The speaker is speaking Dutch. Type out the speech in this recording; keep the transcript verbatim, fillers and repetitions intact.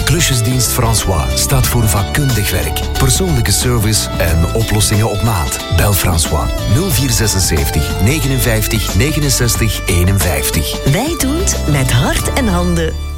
Klusjesdienst François staat voor vakkundig werk, persoonlijke service en oplossingen op maat. Bel François nul vier zesenzeventig negenenvijftig negenenzestig eenenvijftig. Wij doen het met hart en handen.